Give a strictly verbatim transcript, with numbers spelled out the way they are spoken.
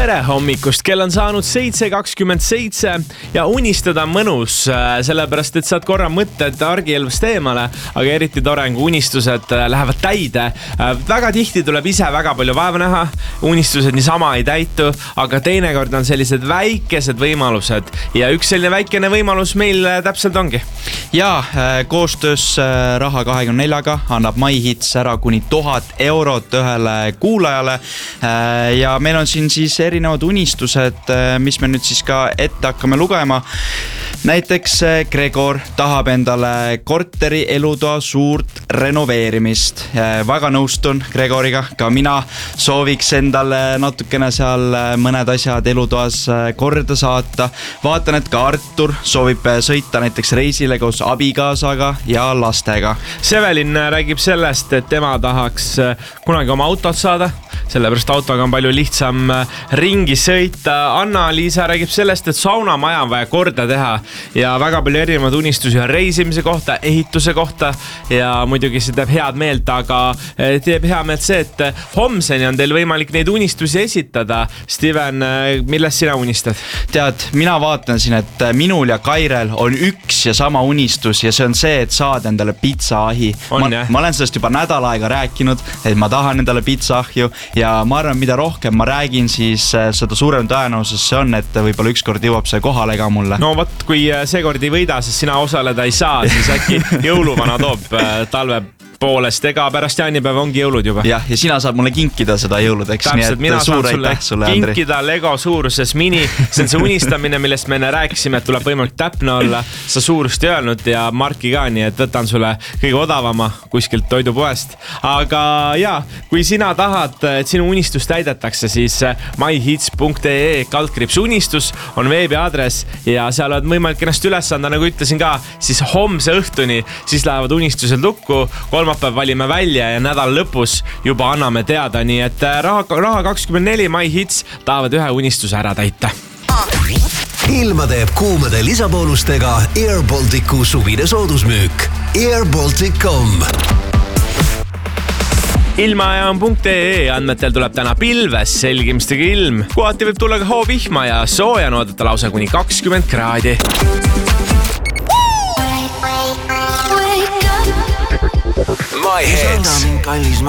tere hommikust, kell on saanud seitse kakskümmend seitse ja unistada on mõnus, sellepärast et saad korra mõtted argielvast eemale, aga eriti tore on, kui unistused lähevad täide. Väga tihti tuleb ise väga palju vaeva näha, unistused niisama ei täitu, aga teinekord on sellised väikesed võimalused ja üks selline väikene võimalus meil täpselt ongi. Ja koostöös Raha kahekümne neljaga annab MyHits ära kuni tuhat eurot ühele kuulajale ja meil on siin siis erinevad unistused, mis me nüüd siis ka ette hakkame lugema. Näiteks Gregor tahab endale korteri elutoa suurt renoveerimist. Väga nõustun Gregoriga, ka mina sooviks endale natukene seal mõned asjad elutoas korda saata. Vaatan, et ka Artur soovib sõita näiteks reisile koos abikaasaga ja lastega. Sevelin räägib sellest, et tema tahaks kunagi oma autot saada, sellepärast autoga on palju lihtsam ringi sõita. Anna-Liisa räägib sellest, et saunamaja on vaja korda teha ja väga palju erinevad unistusi on reisimise kohta, ehituse kohta ja muidugi see teeb head meelt, aga teeb hea meelt see, et homseni on teil võimalik neid unistusi esitada. Steven, millest sina unistad? Tead, mina vaatan siin, et minul ja Kairel on üks ja sama unistus ja see on see, et saad endale pitsaahi. Ma, ma olen sellest juba nädal aega rääkinud, et ma tahan endale pitsaahju ja ma arvan, mida rohkem ma räägin, siis seda suurem tõenäosus see on, et võib-olla ükskord jõuab see kohale ka mulle. No võt, kui seekord ei võida, sest sina osaleda ei saa, siis äkki jõuluvana toob talve poolest, ega pärast jaanipäeva ongi jõulud juba. Jah, ja sina saad mulle kinkida seda jõuludeks. Täpselt, mina saan sulle, sulle kinkida Lego suuruses mini. See on see unistamine, millest me enne rääkisime, et tuleb võimalik täpne olla. Sa suurust ei öelnud ja Marki ka, nii et võtan sulle kõige odavama kuskilt toidupoest. Aga jaa, kui sina tahad, et sinu unistus täidetakse, siis myhits punkt ee kaldkriips unistus on veebiaadress ja seal on võimalik ennast üles anda, nagu ütlesin ka, siis homse õhtuni, siis lähevad unistused lukku, kolmapäev valime välja ja nädal lõpus juba anname teada, nii et Raha, Raha kakskümmend neli MyHits tahavad ühe unistuse ära täita. Ilma teeb kuumade lisaboonustega Air Balticu suvine soodusmüük air baltic punkt com. Ilmaajam punkt ee andmetel tuleb täna pilves, selgimistega ilm. Kohati võib tulla ka hoovihma ja sooja oodata lausa kuni kakskümmend kraadi. My Hits.